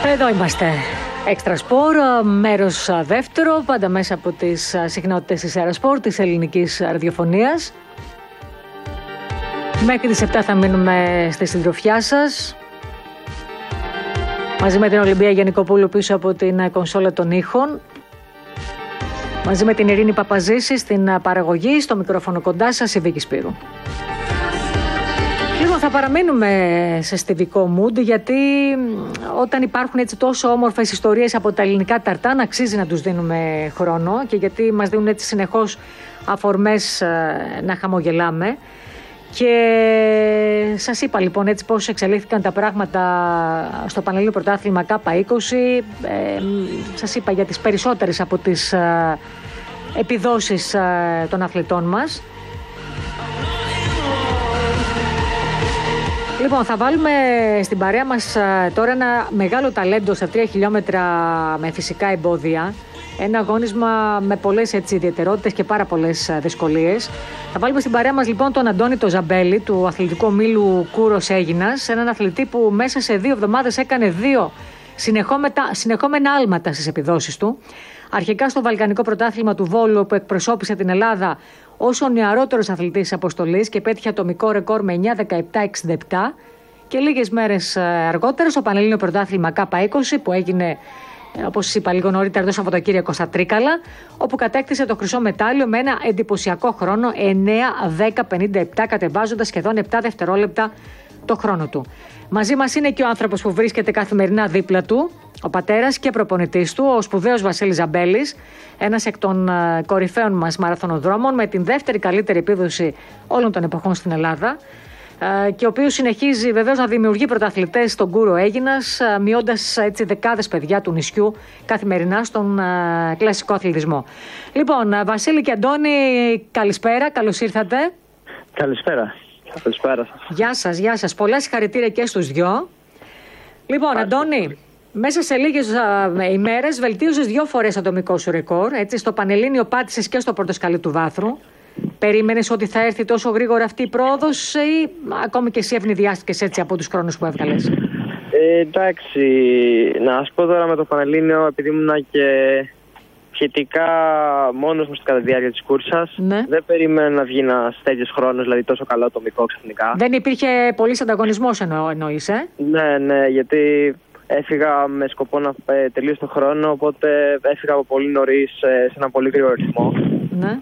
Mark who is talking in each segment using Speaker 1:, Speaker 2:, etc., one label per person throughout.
Speaker 1: Εδώ είμαστε. Έξτρα Σπορ, μέρος δεύτερο, πάντα μέσα από τις συχνότητες της Έρα Σπορ, της ελληνικής ραδιοφωνίας. Μέχρι τις 7 θα μείνουμε στη συντροφιά σας. Μαζί με την Ολυμπία Γιαννικοπούλου πίσω από την κονσόλα των ήχων. Μαζί με την Ειρήνη Παπαζήση στην παραγωγή, στο μικρόφωνο κοντά σας η Βίκη Σπύρου. Λοιπόν, θα παραμείνουμε σε στιβικό mood, γιατί όταν υπάρχουν έτσι τόσο όμορφες ιστορίες από τα ελληνικά ταρτάν, αξίζει να τους δίνουμε χρόνο, και γιατί μας δίνουν έτσι συνεχώς αφορμές να χαμογελάμε. Και σας είπα λοιπόν έτσι πώς εξελίχθηκαν τα πράγματα στο Πανελλήνιο Πρωτάθλημα K20. Σας είπα για τις περισσότερες από τις επιδόσεις των αθλητών μας. Λοιπόν, θα βάλουμε στην παρέα μας τώρα ένα μεγάλο ταλέντο στα 3 χιλιόμετρα με φυσικά εμπόδια. Ένα αγώνισμα με πολλές ιδιαιτερότητες και πάρα πολλές δυσκολίες. Θα βάλουμε στην παρέα μας λοιπόν τον Αντώνη το Ζαμπέλη του αθλητικού ομίλου Κούρος Αίγινας. Έναν αθλητή που μέσα σε 2 εβδομάδες έκανε 2 συνεχόμενα άλματα στις επιδόσεις του. Αρχικά στο Βαλκανικό Πρωτάθλημα του Βόλου, όπου εκπροσώπησε την Ελλάδα ως ο νεαρότερος αθλητής της αποστολής και πέτυχε ατομικό ρεκόρ με 9-17-67. Και λίγες μέρες αργότερα στο Πανελλήνιο Πρωτάθλημα K20, που έγινε, όπως είπα λίγο νωρίτερα, το Σαββατοκύριακο στα Τρίκαλα, όπου κατέκτησε το χρυσό μετάλλιο με ένα εντυπωσιακό χρόνο 9-10-57, κατεβάζοντας σχεδόν 7 δευτερόλεπτα το χρόνο του. Μαζί μας είναι και ο άνθρωπος που βρίσκεται καθημερινά δίπλα του, ο πατέρας και προπονητής του, ο σπουδαίος Βασίλης Ζαμπέλης, ένας εκ των κορυφαίων μας μαραθωνοδρόμων με την δεύτερη καλύτερη επίδοση όλων των εποχών στην Ελλάδα, και ο οποίος συνεχίζει βεβαίως να δημιουργεί πρωταθλητές στον Κούρο Αίγινας, μειώντας έτσι δεκάδες παιδιά του νησιού καθημερινά στον κλασικό αθλητισμό. Λοιπόν, Βασίλη και Αντώνη, καλησπέρα, καλώς ήρθατε.
Speaker 2: Καλησπέρα. Καλησπέρα σας.
Speaker 1: Γεια σας. Πολλά συγχαρητήρια και στους δυο. Λοιπόν, Αντώνη, μέσα σε λίγες ημέρες βελτίωσες 2 φορές ατομικό σου ρεκόρ. Έτσι, στο Πανελλήνιο πάτησες και στο πορτοσκαλί του βάθρου. Περίμενες ότι θα έρθει τόσο γρήγορα αυτή η πρόοδος, ή ακόμη και εσύ ευνηδιάστηκες έτσι από τους χρόνους που έβγαλες?
Speaker 2: Εντάξει, να σας πω τώρα με το Πανελλήνιο, επειδή ήμουν και σχετικά μόνος μου κατά τη διάρκεια της κούρσας,
Speaker 1: ναι,
Speaker 2: δεν περίμενα να βγει ένας τέτοιος χρόνος, δηλαδή τόσο καλό ατομικό ξαφνικά.
Speaker 1: Δεν υπήρχε πολύς ανταγωνισμός εννοείς,
Speaker 2: Ναι, γιατί έφυγα με σκοπό να τελείωσω τον χρόνο, οπότε έφυγα από πολύ νωρίς σε ένα πολύ γρήγορο ρυθμό.
Speaker 1: Ναι.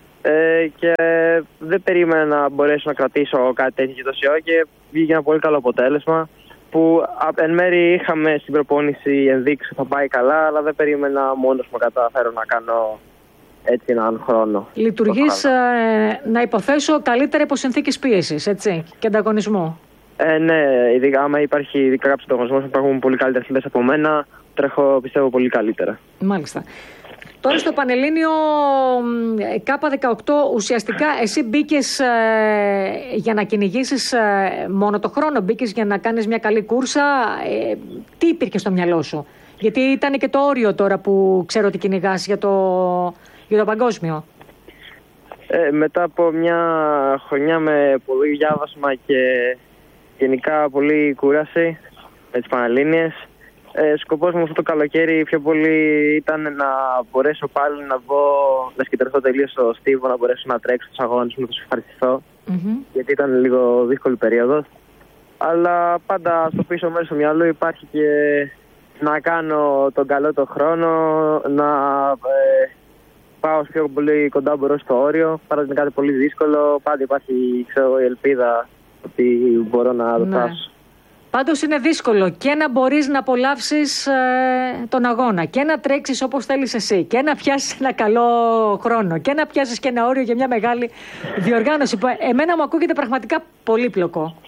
Speaker 2: Και δεν περίμενα να μπορέσω να κρατήσω κάτι τέτοιο και τόση ώρα, και βγήκε ένα πολύ καλό αποτέλεσμα, που εν μέρει είχαμε στην προπόνηση ενδείξει ότι θα πάει καλά, αλλά δεν περίμενα μόνος μου καταφέρω να κάνω έτσι έναν χρόνο.
Speaker 1: Λειτουργείς, να υποθέσω, καλύτερα υπό συνθήκες πίεσης, έτσι, και ανταγωνισμού.
Speaker 2: Ναι, ειδικά άμα υπάρχει κάποιος ανταγωνισμός, υπάρχουν πολύ καλύτεροι αθλητές από μένα, τρέχω πιστεύω πολύ καλύτερα.
Speaker 1: Μάλιστα. Τώρα στο Πανελλήνιο K18 ουσιαστικά εσύ μπήκες για να κυνηγήσεις μόνο το χρόνο, μπήκες για να κάνεις μια καλή κούρσα. Τι υπήρχε στο μυαλό σου? Γιατί ήταν και το όριο τώρα που ξέρω ότι κυνηγάς για το παγκόσμιο.
Speaker 2: Μετά από μια χρονιά με πολύ διάβασμα και γενικά πολύ κούραση με τις Πανελλήνιες, σκοπός μου αυτό το καλοκαίρι πιο πολύ ήταν να μπορέσω πάλι να σκητρωθώ τελείως στο στίβο, να μπορέσω να τρέξω τους αγώνες μου, να τους ευχαριστηθώ, γιατί ήταν λίγο δύσκολη περίοδος. Αλλά πάντα στο πίσω μέρος του μυαλού υπάρχει και να κάνω τον καλό το χρόνο, να πάω όσο πιο πολύ κοντά μπορώ στο όριο, παρά ότι είναι κάτι πολύ δύσκολο. Πάντα υπάρχει η ελπίδα ότι μπορώ να το φτάσω.
Speaker 1: Πάντως είναι δύσκολο και να μπορείς να απολαύσεις τον αγώνα και να τρέξεις όπως θέλεις εσύ και να πιάσεις ένα καλό χρόνο και να πιάσεις και ένα όριο για μια μεγάλη διοργάνωση που εμένα μου ακούγεται πραγματικά πολύπλοκο.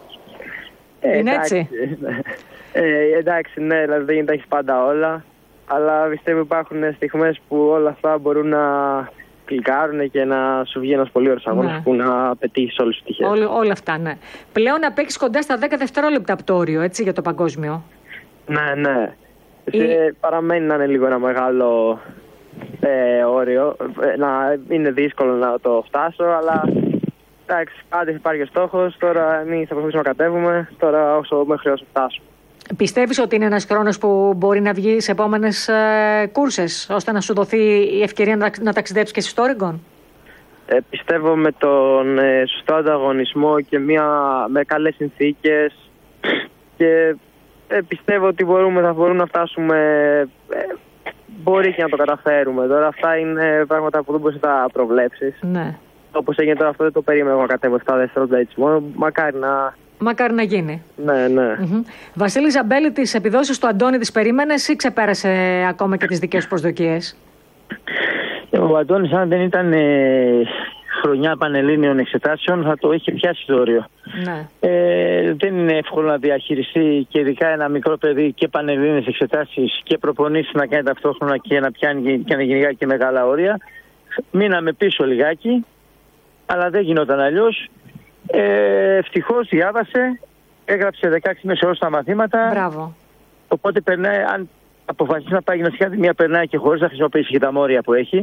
Speaker 1: Είναι έτσι?
Speaker 2: Εντάξει, ναι, δηλαδή δεν τα έχεις πάντα όλα, αλλά πιστεύω υπάρχουν στιγμές που όλα αυτά μπορούν να κλικάρουν και να σου βγει ένας πολύ ωραίος αγώνας που να πετύχεις όλες τις τυχές.
Speaker 1: Όλα αυτά, ναι. Πλέον να παίξεις κοντά στα 10 δευτερόλεπτα από το όριο, έτσι, για το παγκόσμιο.
Speaker 2: Ναι. Παραμένει να είναι λίγο ένα μεγάλο όριο. Είναι δύσκολο να το φτάσω, αλλά εντάξει, πάντα υπάρχει ο στόχος. Τώρα εμείς θα προσπαθήσουμε να κατέβουμε, τώρα μέχρι όσο φτάσουμε.
Speaker 1: Πιστεύεις ότι είναι ένας χρόνος που μπορεί να βγει σε επόμενες κούρσες, ώστε να σου δοθεί η ευκαιρία να ταξιδέψεις και στο Oregon?
Speaker 2: Πιστεύω με τον σωστό ανταγωνισμό και με καλές συνθήκες, και πιστεύω ότι θα μπορούμε να φτάσουμε, μπορεί και να το καταφέρουμε. Τώρα αυτά είναι πράγματα που δεν μπορείς να τα προβλέψεις.
Speaker 1: Ναι.
Speaker 2: Όπως έγινε τώρα, αυτό δεν το περίμενα να κατέβω 7 δευτερόλεπτα έτσι μόνο.
Speaker 1: Μακάρι να γίνει.
Speaker 2: Ναι, ναι.
Speaker 1: Βασίλη Ζαμπέλη, τις επιδόσεις του Αντώνη τις περίμενες ή ξεπέρασε ακόμα και τις δικές σου προσδοκίες?
Speaker 3: Ο Αντώνης, αν δεν ήταν χρονιά πανελλήνιων εξετάσεων, θα το είχε πιάσει το όριο.
Speaker 1: Ναι.
Speaker 3: Δεν είναι εύκολο να διαχειριστεί, και ειδικά ένα μικρό παιδί, και πανελλήνιες εξετάσεις και προπονήσεις να κάνει ταυτόχρονα και να πιάνει και να γίνει και μεγάλα όρια. Μείναμε πίσω λιγάκι, αλλά δεν γινόταν αλλιώς. Ευτυχώς διάβασε, έγραψε 16 μέσες ώρες στα μαθήματα.
Speaker 1: Μπράβο.
Speaker 3: Οπότε περνάει, αν αποφασίσει να πάει γυμναστική ακαδημία, περνάει και χωρίς να χρησιμοποιήσει και τα μόρια που έχει.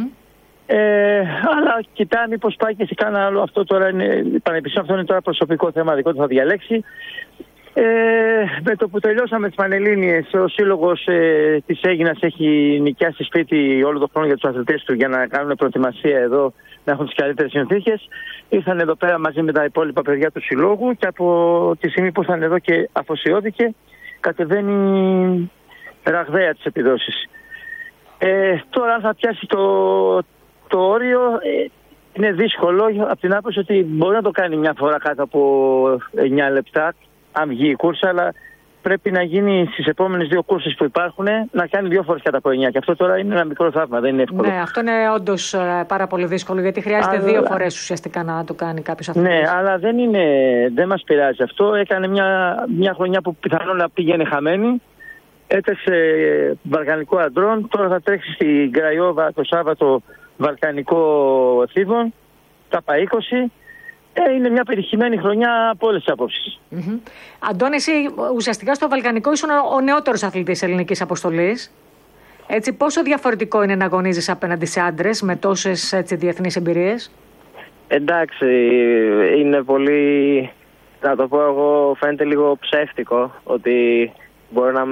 Speaker 3: Αλλά κοιτά, μήπως πάει και σε κάνα άλλο. Αυτό τώρα είναι πανεπιστήμιο, αυτό είναι τώρα προσωπικό θέμα δικό του, θα διαλέξει. Με το που τελειώσαμε τις Πανελλήνιες, ο σύλλογος της Αίγινας έχει νοικιάσει σπίτι όλο τον χρόνο για τους αθλητές του, για να κάνουν προετοιμασία εδώ, να έχουν τις καλύτερες συνθήκες. Ήρθαν εδώ πέρα μαζί με τα υπόλοιπα παιδιά του συλλόγου, και από τη στιγμή που ήρθαν εδώ και αφοσιώθηκε, κατεβαίνει ραγδαία τις επιδόσεις. Τώρα αν θα πιάσει το όριο, είναι δύσκολο, από την άποψη ότι μπορεί να το κάνει μια φορά κάτω από 9 λεπτά, αν βγει η κούρσα, αλλά πρέπει να γίνει στις επόμενες 2 κούρσες που υπάρχουν, να κάνει 2 φορές κάτω από 9. Και αυτό τώρα είναι ένα μικρό θαύμα, δεν είναι εύκολο.
Speaker 1: Ναι, αυτό είναι όντως πάρα πολύ δύσκολο, γιατί χρειάζεται 2 φορές ουσιαστικά να το κάνει κάποιος αθλητής.
Speaker 3: Ναι, αλλά δεν μας πειράζει αυτό. Έκανε μια χρονιά που πιθανόν να πήγαινε χαμένη. Έτρεξε βαλκανικό αντρών, τώρα θα τρέξει στην Κραϊόβα το Σάββατο βαλκανικό θήβων, τα ΠΑ20. Είναι μια πετυχημένη χρονιά από όλες τις απόψεις.
Speaker 1: Αντώνη, εσύ ουσιαστικά στο βαλκανικό ήσουν ο νεότερος αθλητής ελληνικής αποστολής. Έτσι, πόσο διαφορετικό είναι να αγωνίζεις απέναντι σε άντρες με τόσες διεθνείς εμπειρίες?
Speaker 2: Εντάξει, είναι πολύ, να το πω εγώ, φαίνεται λίγο ψεύτικο ότι μπορεί να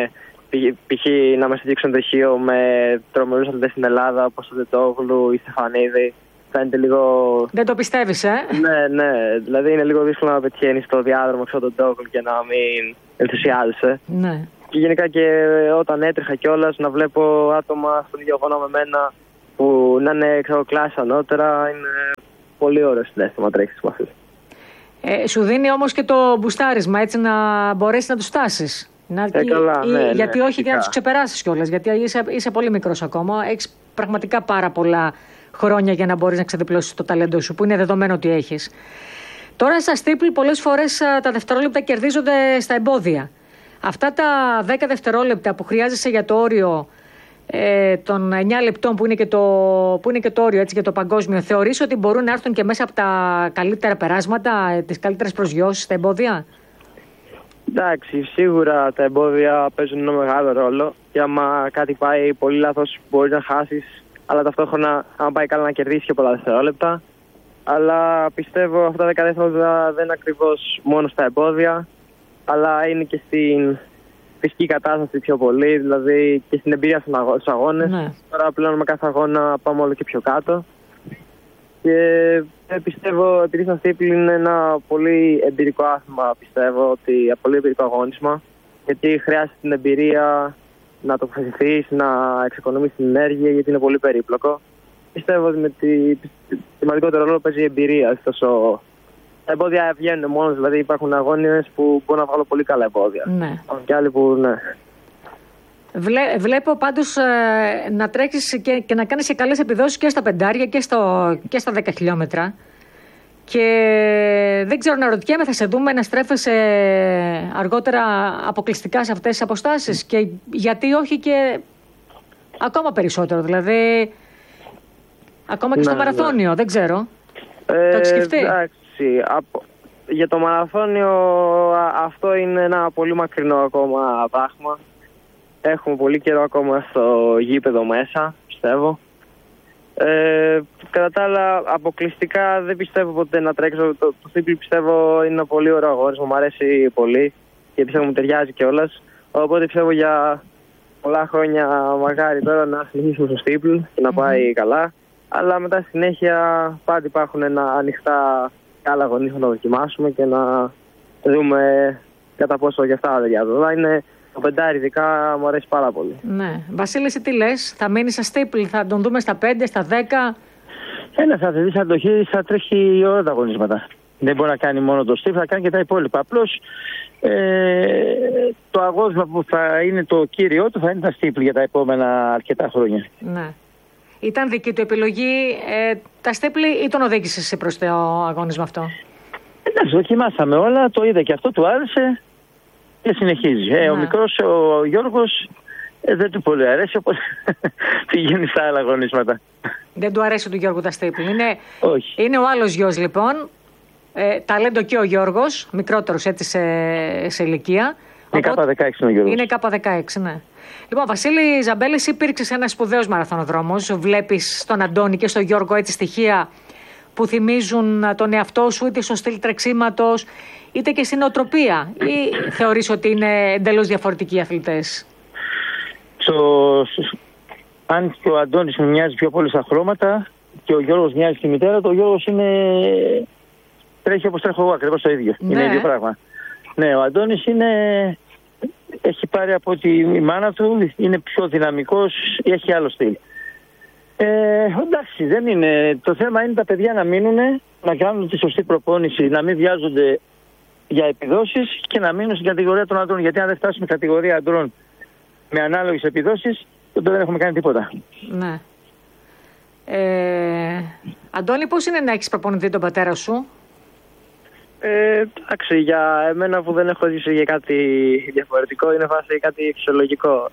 Speaker 2: με στηρίξουν τυχείο με τρομερούς αθλητές στην Ελλάδα, όπως ο Τετόγλου ή Στεφανίδη. Φαίνεται λίγο...
Speaker 1: Δεν το πιστεύεις,
Speaker 2: Ναι. Δηλαδή είναι λίγο δύσκολο να πετυχαίνεις στο διάδρομο ξέρω τον Τετόγλου και να μην ενθουσιάζεσαι.
Speaker 1: Ναι.
Speaker 2: Και γενικά και όταν έτρεχα κιόλας, να βλέπω άτομα στον ίδιο αγώνα με μένα που να είναι κλάση ανώτερα, είναι πολύ ωραίο συναίσθημα τρέξεις με αυτούς.
Speaker 1: Σου δίνει όμως και το μπουστάρισμα, έτσι, να μπορέσεις να τους φτάσεις. Γιατί όχι και να τους ξεπεράσεις κιόλας, γιατί είσαι πολύ μικρός ακόμα. Έχεις πραγματικά πάρα πολλά χρόνια για να μπορείς να ξεδιπλώσεις το ταλέντο σου, που είναι δεδομένο ότι έχεις. Τώρα στα στίπλ πολλές φορές τα δευτερόλεπτα κερδίζονται στα εμπόδια. Αυτά τα 10 δευτερόλεπτα που χρειάζεσαι για το όριο των 9 λεπτών που είναι και το όριο έτσι, για το παγκόσμιο, θεωρείς ότι μπορούν να έρθουν και μέσα από τα καλύτερα περάσματα, τις καλύτερες προσγειώσεις στα εμπόδια?
Speaker 2: Εντάξει, σίγουρα τα εμπόδια παίζουν ένα μεγάλο ρόλο, και άμα κάτι πάει πολύ λάθος μπορεί να χάσεις, αλλά ταυτόχρονα αν πάει καλά να κερδίσεις και πολλά δευτερόλεπτα. Αλλά πιστεύω αυτά τα 10 δευτερόλεπτα δεν είναι ακριβώς μόνο στα εμπόδια, αλλά είναι και στην φυσική κατάσταση πιο πολύ, δηλαδή και στην εμπειρία στους αγώνες. Ναι. Τώρα πλέον με κάθε αγώνα πάμε όλο και πιο κάτω. Και πιστεύω, επειδή στα στίπλ είναι ένα πολύ εμπειρικό άθλημα, πιστεύω ότι ένα πολύ εμπειρικό αγώνισμα, γιατί χρειάζεται την εμπειρία να τοποθετηθείς, να εξοικονομήσεις την ενέργεια, γιατί είναι πολύ περίπλοκο. Πιστεύω ότι με τη σημαντικότερο ρόλο παίζει η εμπειρία. Τα εμπόδια βγαίνουν μόνος, δηλαδή υπάρχουν αγώνες που μπορούν να βγάλουν πολύ καλά εμπόδια.
Speaker 1: Ναι.
Speaker 2: Και άλλοι που ναι.
Speaker 1: Βλέπω πάντως να τρέξεις και να κάνεις και καλές επιδόσεις και στα 5 και στα 10 χιλιόμετρα. Και δεν ξέρω, να ρωτιέμαι, θα σε δούμε να στρέφεσαι αργότερα αποκλειστικά σε αυτές τις αποστάσεις, και γιατί όχι και ακόμα περισσότερο, δηλαδή ακόμα και στο μαραθώνιο, δεν ξέρω. Το έχεις σκεφτεί?
Speaker 2: Εντάξει, για το μαραθώνιο αυτό είναι ένα πολύ μακρινό ακόμα πράγμα. Έχουμε πολύ καιρό ακόμα στο γήπεδο μέσα, πιστεύω. Κατά τα άλλα, αποκλειστικά δεν πιστεύω ποτέ να τρέξω. Το στίπλ πιστεύω είναι ένα πολύ ωραίο αγώνισμα, μου αρέσει πολύ. και πιστεύω μου ταιριάζει κιόλας. Οπότε πιστεύω για πολλά χρόνια μακάρι τώρα να συνεχίσουμε στο στίπλ και να πάει καλά. Αλλά μετά στη συνέχεια πάντα υπάρχουν ανοιχτά άλλα αγωνίσματα να δοκιμάσουμε και να δούμε κατά πόσο και αυτά ταιριάζουν. Είναι το πεντάρι, ειδικά μου αρέσει πάρα πολύ.
Speaker 1: Ναι. Βασίλη, εσύ τι λες, θα μείνει στα στίπλ, θα τον δούμε στα 5, στα 10?
Speaker 3: Θα θετήσει αντοχή, θα τρέχει όλα τα αγωνίσματα. Δεν μπορεί να κάνει μόνο το στίπλ, θα κάνει και τα υπόλοιπα. Απλώς το αγώνισμα που θα είναι το κύριο του θα είναι τα στίπλ για τα επόμενα αρκετά χρόνια.
Speaker 1: Ναι. Ήταν δική του επιλογή τα στίπλ ή τον οδήγησε εσύ προς το αγώνισμα αυτό?
Speaker 3: Εντάξει, δοκιμάσαμε όλα, το είδε και αυτό, του άρεσε και συνεχίζει. Ναι. Ο μικρός, ο Γιώργος, δεν του πολύ αρέσει, οπότε πηγαίνει στα άλλα αγωνίσματα. Δεν
Speaker 1: του αρέσει του Γιώργου τα στίπλ.
Speaker 3: Όχι.
Speaker 1: Είναι ο άλλος γιος λοιπόν. Ταλέντο και ο Γιώργος, μικρότερος έτσι σε ηλικία.
Speaker 3: Είναι K16 ο Γιώργος.
Speaker 1: Είναι K16, ναι. Λοιπόν, Βασίλη Ζαμπέλης, υπήρξες ένας σπουδαίος μαραθωνοδρόμος. Βλέπεις στον Αντώνη και στον Γιώργο έτσι στοιχεία που θυμίζουν τον εαυτό σου, είτε στο στυλ τρεξίματος, είτε και στην οτροπία, ή θεωρείς ότι είναι εντελώς διαφορετικοί αθλητές?
Speaker 3: Αν και ο Αντώνης μου μοιάζει πιο πολύ στα χρώματα και ο Γιώργος μοιάζει στη μητέρα του, ο Γιώργος τρέχει όπως τρέχω εγώ, ακριβώς το ίδιο. Ναι. Είναι ίδιο πράγμα. Ναι, ο Αντώνης έχει πάρει από τη μάνα του, είναι πιο δυναμικός, έχει άλλο στυλ. Εντάξει, δεν είναι. Το θέμα είναι τα παιδιά να μείνουν, να κάνουν τη σωστή προπόνηση, να μην βιάζονται για επιδόσεις και να μείνουν στην κατηγορία των αντρών. Γιατί αν δεν φτάσουμε κατηγορία αντρών με ανάλογες επιδόσεις, τότε δεν έχουμε κάνει τίποτα.
Speaker 1: Ναι. Αντώνη, πώς είναι να έχεις προπονηθεί τον πατέρα σου?
Speaker 2: Εντάξει, για εμένα που δεν έχω ζήσει για κάτι διαφορετικό, είναι βάση κάτι φυσιολογικό.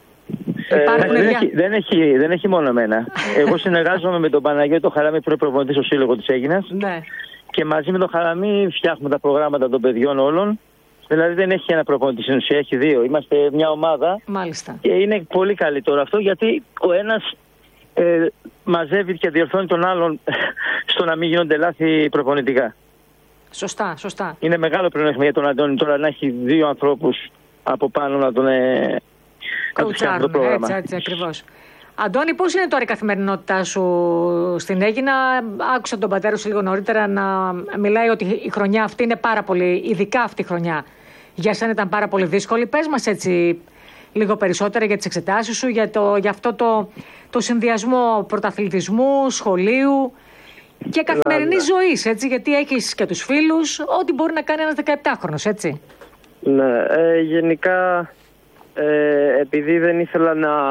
Speaker 3: Δεν έχει μόνο εμένα. Εγώ συνεργάζομαι με τον Παναγιώτο Χαράμη που είναι προπονητής στο Σύλλογο της Αίγινας.
Speaker 1: Ναι.
Speaker 3: Και μαζί με τον Χαράμη φτιάχνουμε τα προγράμματα των παιδιών όλων. Δηλαδή δεν έχει ένα προπονητή στην ουσία, έχει δύο. Είμαστε μια ομάδα.
Speaker 1: Μάλιστα.
Speaker 3: Και είναι πολύ καλύτερο αυτό γιατί ο ένας μαζεύει και διορθώνει τον άλλον στο να μην γίνονται λάθη προπονητικά.
Speaker 1: Σωστά. Είναι μεγάλο
Speaker 3: πλεονέκτημα για τον Αντώνη τώρα να έχει δύο ανθρώπους από πάνω να τον φτιάχνουν το πρόγραμμα.
Speaker 1: Έτσι ακριβώς. Αντώνη, πώς είναι τώρα η καθημερινότητά σου στην Αίγινα? Άκουσα τον πατέρα σου λίγο νωρίτερα να μιλάει ότι η χρονιά αυτή είναι πάρα πολύ, ειδικά αυτή η χρονιά, για σένα ήταν πάρα πολύ δύσκολη. Πες μας έτσι λίγο περισσότερα για τις εξετάσεις σου, για αυτό το συνδυασμό πρωταθλητισμού, σχολείου και καθημερινή ζωής, έτσι, γιατί έχεις και τους φίλους, ό,τι μπορεί να κάνει ένας 17χρονος, έτσι.
Speaker 2: Ναι, γενικά επειδή δεν ήθελα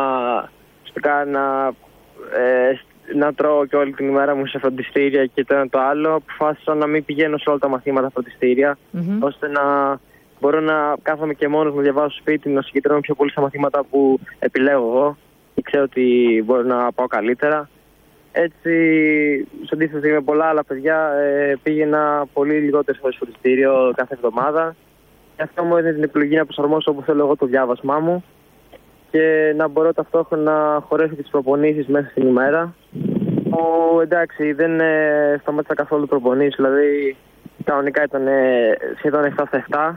Speaker 2: να τρώω και όλη την ημέρα μου σε φροντιστήρια και το ένα το άλλο, αποφάσισα να μην πηγαίνω σε όλα τα μαθήματα φροντιστήρια, ώστε να μπορώ να κάθομαι και μόνος μου, διαβάζω στο σπίτι, να συγκεντρώνω πιο πολύ στα μαθήματα που επιλέγω εγώ και ξέρω ότι μπορώ να πάω καλύτερα. Έτσι, σε αντίθεση με πολλά άλλα παιδιά, πήγαινα πολύ λιγότερες φορές στο φροντιστήριο κάθε εβδομάδα. Και αυτό μου έδινε την επιλογή να προσαρμόσω όπου θέλω εγώ το διάβασμά μου και να μπορώ ταυτόχρονα να χωρέσω τις προπονήσεις μέσα στην ημέρα. Εντάξει, δεν σταμάτησα καθόλου προπονήσεις, δηλαδή κανονικά ήταν σχεδόν 7 στα 7.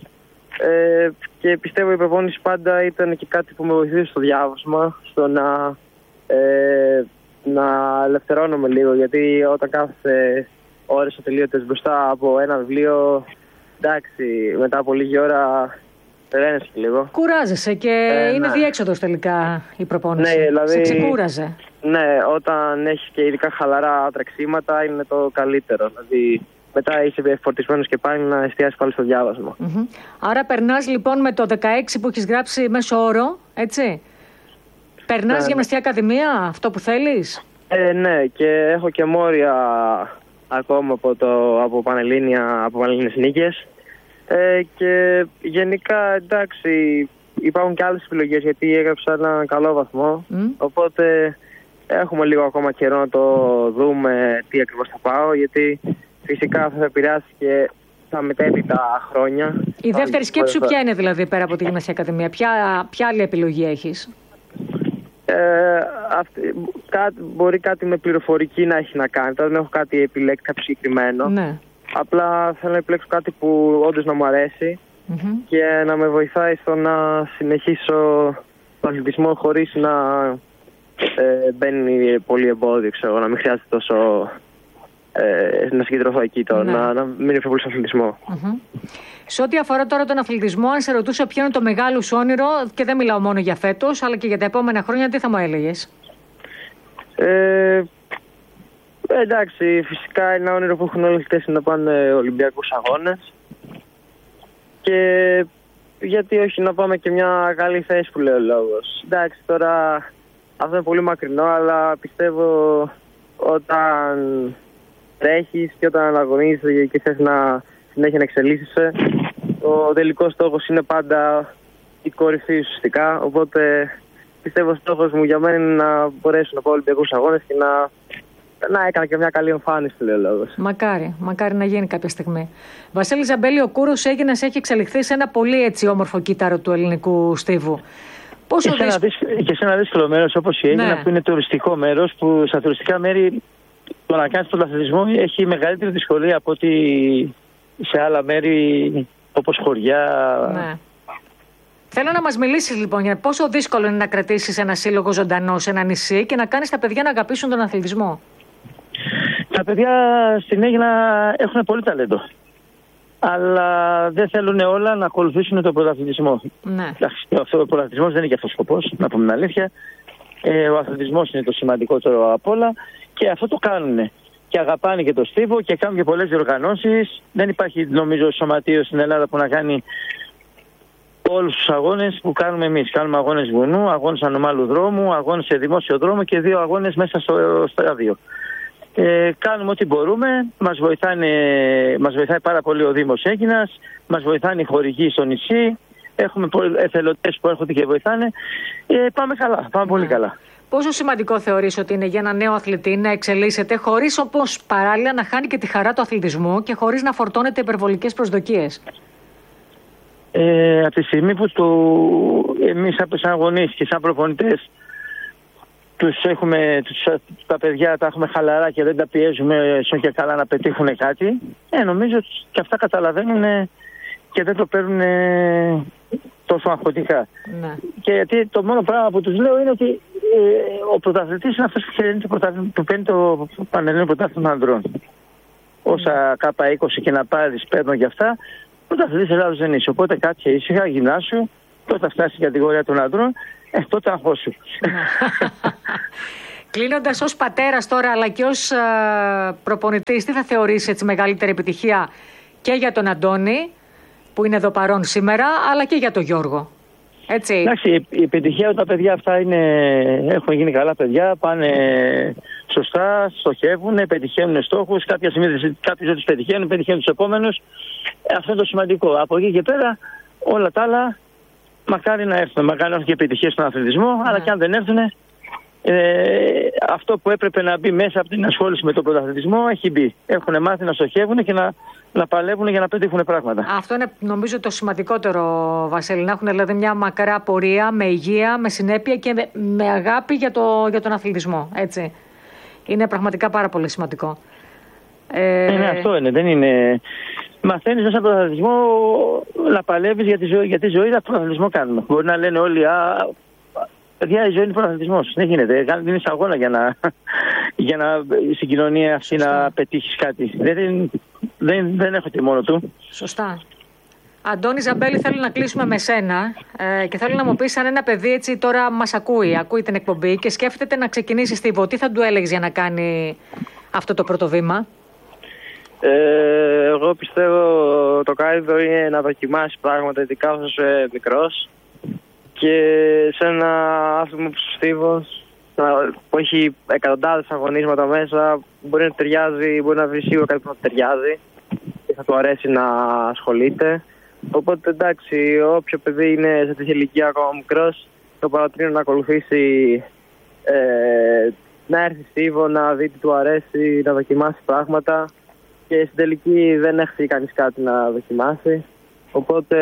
Speaker 2: Και πιστεύω η προπόνηση πάντα ήταν και κάτι που με βοηθούσε στο διάβασμα, στο να ελευθερώνομαι λίγο, γιατί όταν κάθεσαι ώρες ατελείωτες μπροστά από ένα βιβλίο, εντάξει, μετά από λίγη ώρα τρένεσαι και λίγο.
Speaker 1: Κουράζεσαι και είναι διέξοδος τελικά η προπόνηση.
Speaker 2: Ναι, δηλαδή,
Speaker 1: σε ξεκούραζε.
Speaker 2: Ναι, όταν έχεις και ειδικά χαλαρά τρεξίματα είναι το καλύτερο. Δηλαδή μετά είσαι φορτισμένος και πάλι να εστιάσεις πάλι στο διάβασμα.
Speaker 1: Άρα περνάς λοιπόν με το 16 που έχεις γράψει μέσο όρο, έτσι. Περνάς γυμναστική ακαδημία, αυτό που θέλεις?
Speaker 2: Ναι, και έχω και μόρια ακόμα από Πανελλήνιες νίκες. Και γενικά εντάξει, υπάρχουν και άλλες επιλογές γιατί έγραψα ένα καλό βαθμό. Οπότε έχουμε λίγο ακόμα καιρό να το δούμε τι ακριβώς θα πάω, γιατί φυσικά αυτό θα επηρεάσει και τα μετέπειτα χρόνια.
Speaker 1: Η δεύτερη σκέψη σου ποια είναι δηλαδή πέρα από τη Γυμναστική Ακαδημία? Ποια άλλη επιλογή έχεις?
Speaker 2: Μπορεί κάτι με πληροφορική να έχει να κάνει. Τώρα δεν έχω κάτι επιλέξει, κάποιο συγκεκριμένο.
Speaker 1: Ναι.
Speaker 2: Απλά θέλω να επιλέξω κάτι που όντως να μου αρέσει και να με βοηθάει στο να συνεχίσω τον αθλητισμό χωρίς να μπαίνει πολύ εμπόδιο, ξέρω, να μην χρειάζεται τόσο να συγκεντρωθώ εκεί τώρα, να μην είναι πιο πολύ στον αθλητισμό.
Speaker 1: Σε ό,τι αφορά τώρα τον αθλητισμό, αν σε ρωτούσα ποιο είναι το μεγάλο σου όνειρο, και δεν μιλάω μόνο για φέτος, αλλά και για τα επόμενα χρόνια, τι θα μου έλεγες?
Speaker 2: Εντάξει, φυσικά ένα όνειρο που έχουν όλοι οι χτες είναι να πάνε Ολυμπιακούς Αγώνες. Και γιατί όχι να πάμε και μια καλή θέση που λέει ο λόγος. Εντάξει, τώρα αυτό είναι πολύ μακρινό, αλλά πιστεύω όταν τρέχεις και όταν αγωνίζεσαι και θες να συνέχεια να εξελίσσεσαι, ο τελικός στόχος είναι πάντα η κορυφή ουσιαστικά. Οπότε πιστεύω ο στόχος μου για μένα είναι να μπορέσω να πάω Ολυμπιακούς Αγώνες και να έκανα και μια καλή εμφάνιση, λέει ο λόγος.
Speaker 1: Μακάρι να γίνει κάποια στιγμή. Βασίλη Ζαμπέλη, ο Κούρος Αίγινας έχει εξελιχθεί σε ένα πολύ έτσι όμορφο κύτταρο του ελληνικού στίβου.
Speaker 3: Και σε ένα δύσκολο μέρος όπως η Αίγινα, που είναι τουριστικό μέρος, που στα τουριστικά μέρη το να κάνεις πρωταθλητισμό έχει μεγαλύτερη δυσκολία από ότι σε άλλα μέρη όπως χωριά.
Speaker 1: Ναι. Θέλω να μας μιλήσεις λοιπόν για πόσο δύσκολο είναι να κρατήσεις ένα σύλλογο ζωντανό σε ένα νησί και να κάνεις τα παιδιά να αγαπήσουν τον αθλητισμό.
Speaker 3: Τα παιδιά στην Αίγινα έχουν πολύ ταλέντο. Αλλά δεν θέλουν όλα να ακολουθήσουν τον πρωταθλητισμό.
Speaker 1: Ναι.
Speaker 3: Ο πρωταθλητισμός δεν είναι και αυτός ο σκοπός, να πούμε την αλήθεια. Ο αθλητισμός είναι το σημαντικότερο από όλα και αυτό το κάνουν. Και αγαπάνε και το στίβο και κάνουν και πολλές διοργανώσεις. Δεν υπάρχει, νομίζω, σωματείο στην Ελλάδα που να κάνει όλους τους αγώνες που κάνουμε εμείς. Κάνουμε αγώνες βουνού, αγώνες ανωμάλου δρόμου, αγώνες σε δημόσιο δρόμο και 2 αγώνες μέσα στο στάδιο. Κάνουμε ό,τι μπορούμε, μας βοηθάει πάρα πολύ ο Δήμος Αίγινας, μας βοηθάνε οι χορηγοί στο νησί, έχουμε εθελοντές που έρχονται και βοηθάνε. Πάμε πολύ καλά.
Speaker 1: Πόσο σημαντικό θεωρείς ότι είναι για ένα νέο αθλητή να εξελίσσεται χωρίς όπως παράλληλα να χάνει και τη χαρά του αθλητισμού και χωρίς να φορτώνεται υπερβολικές προσδοκίες?
Speaker 3: Από τη στιγμή που εμείς σαν γονείς και σαν προπονητές τα παιδιά τα έχουμε χαλαρά και δεν τα πιέζουμε όσο και καλά να πετύχουν κάτι, νομίζω ότι και αυτά καταλαβαίνουν και δεν το παίρνουν τόσο αγχωτικά.
Speaker 1: Ναι. Και
Speaker 3: γιατί το μόνο πράγμα που τους λέω είναι ότι ο πρωταθλητής είναι αυτός που παίρνει το Πανελλήνιο Πρωτάθλημα Ανδρών. Όσα K20 και να πάρεις παίρνω για αυτά, πρωταθλητής Ελλάδος δεν είσαι. Οπότε κάτσε ήσυχα, γυμνάσου, τότε φτάσει στην κατηγορία των ανδρών, τότε αγχώσου.
Speaker 1: Κλείνοντας, ως πατέρας τώρα αλλά και ως προπονητής, τι θα θεωρείς έτσι μεγαλύτερη επιτυχία και για τον Αντώνη που είναι εδώ παρόν σήμερα, αλλά και για τον Γιώργο? Έτσι.
Speaker 3: Εντάξει, η επιτυχία τα παιδιά αυτά έχουν γίνει καλά παιδιά, πάνε σωστά, στοχεύουν, πετυχαίνουν στόχους. Κάποιοι δεν τους πετυχαίνουν τους επόμενους. Αυτό είναι το σημαντικό. Από εκεί και πέρα όλα τα άλλα μακάρι να έρθουν. Μακάρι να έρθουν και επιτυχίες στον αθλητισμό, αλλά και αν δεν έρθουν, αυτό που έπρεπε να μπει μέσα από την ασχόληση με τον πρωταθλητισμό έχει μπει. Έχουν μάθει να στοχεύουν και να παλεύουν για να πετύχουν πράγματα.
Speaker 1: Αυτό είναι νομίζω το σημαντικότερο, Βασίλη. Να έχουν δηλαδή μια μακρά πορεία με υγεία, με συνέπεια και με αγάπη για τον αθλητισμό. Έτσι. Είναι πραγματικά πάρα πολύ σημαντικό.
Speaker 3: Αυτό είναι. Δεν είναι. Μαθαίνεις μέσα από τον αθλητισμό να παλεύεις για τη ζωή. Γιατί ζωή αυτό τον αθλητισμό κάνουμε. Μπορεί να λένε όλοι, παιδιά, η ζωή είναι πρωταθλητισμός. Δεν γίνεται. Δίνεις αγώνα για να στην κοινωνία αυτή να πετύχεις κάτι. Δεν έρχεται μόνο του.
Speaker 1: Σωστά. Αντώνη Ζαμπέλη, θέλω να κλείσουμε με σένα και θέλω να μου πεις αν ένα παιδί έτσι τώρα μας ακούει την εκπομπή και σκέφτεται να ξεκινήσει στίβο. Τι θα του έλεγες για να κάνει αυτό το πρώτο βήμα?
Speaker 2: Εγώ πιστεύω το καλύτερο είναι να δοκιμάσει πράγματα, ειδικά όσο είσαι μικρός. Και σε ένα άθλημα που στίβος, που έχει εκατοντάδες αγωνίσματα μέσα, μπορεί να ταιριάζει, μπορεί να βρει σίγουρα κάτι που να ταιριάζει και θα του αρέσει να ασχολείται. Οπότε εντάξει, όποιο παιδί είναι σε τέτοια ηλικία ακόμα μικρός, το παρατρύνω να ακολουθήσει, να έρθει στίβο, να δει τι του αρέσει, να δοκιμάσει πράγματα. Και στην τελική δεν έχει κανείς κάτι να δοκιμάσει. Οπότε.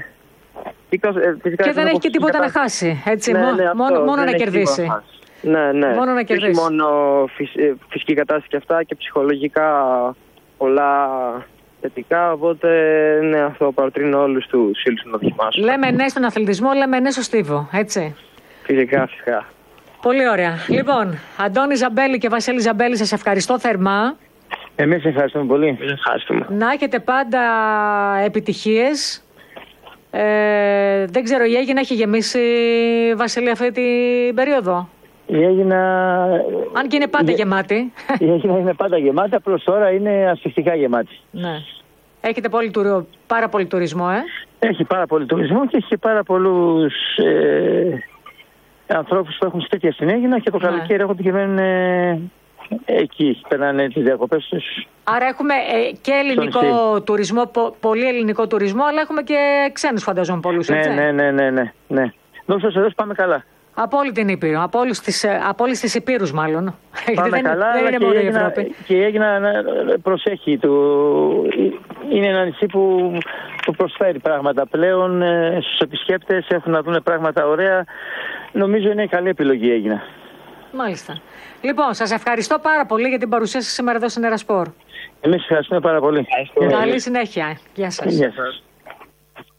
Speaker 1: Και δεν έχει και τίποτα να χάσει. Έτσι, μόνο να κερδίσει.
Speaker 2: Ναι.
Speaker 1: Μόνο να κερδίσει.
Speaker 2: Όχι μόνο φυσική κατάσταση και αυτά, και ψυχολογικά πολλά θετικά, οπότε ναι, αυτό παροτρύνω όλους τους φίλους να δοκιμάσουν.
Speaker 1: Λέμε ναι στον αθλητισμό, λέμε ναι στο στίβο, έτσι.
Speaker 2: Φυσικά, φυσικά.
Speaker 1: Πολύ ωραία. Λοιπόν, Αντώνη Ζαμπέλη και Βασίλη Ζαμπέλη, σας ευχαριστώ θερμά.
Speaker 3: Εμείς ευχαριστούμε πολύ.
Speaker 2: Ευχαριστούμε.
Speaker 1: Να έχετε πάντα επιτυχίες. Δεν ξέρω, η Αίγινα έχει γεμίσει, Βασίλη, αυτή την περίοδο?
Speaker 3: Η Αίγινα...
Speaker 1: Αν και είναι πάντα γεμάτη.
Speaker 3: Η Αίγινα είναι πάντα γεμάτη, απλώς τώρα είναι ασφυκτικά γεμάτη.
Speaker 1: Ναι. Έχετε πάρα πολύ τουρισμό,
Speaker 3: Έχει πάρα πολύ τουρισμό και έχει και πάρα πολλούς ανθρώπους που έχουν σπίτια στην Αίγινα και το καλοκαίρι έχουν πηγαίνουν εκεί, περνάνε τις διακοπές τους.
Speaker 1: Άρα έχουμε και ελληνικό τουρισμό, πολύ ελληνικό τουρισμό, αλλά έχουμε και ξένους, φανταζόμαι, πολλούς, έτσι.
Speaker 3: Ναι. Δόξα τω Θεώ, πάμε καλά.
Speaker 1: Από όλη την Ήπειρο, από όλες τις Υπήρους μάλλον.
Speaker 3: Πάμε καλά,
Speaker 1: δεν είναι μόνο η Ευρώπη.
Speaker 3: Και η Αίγινα προσέχει. Είναι ένα νησί που προσφέρει πράγματα πλέον στους επισκέπτες, έχουν να δουν πράγματα ωραία. Νομίζω είναι καλή επιλογή η Αίγινα.
Speaker 1: Μάλιστα. Λοιπόν, σας ευχαριστώ πάρα πολύ για την παρουσία σας σήμερα εδώ στην Ερασπορ.
Speaker 3: Εμείς ευχαριστούμε πάρα πολύ.
Speaker 1: Καλή συνέχεια. Γεια σας.
Speaker 3: Γεια σας.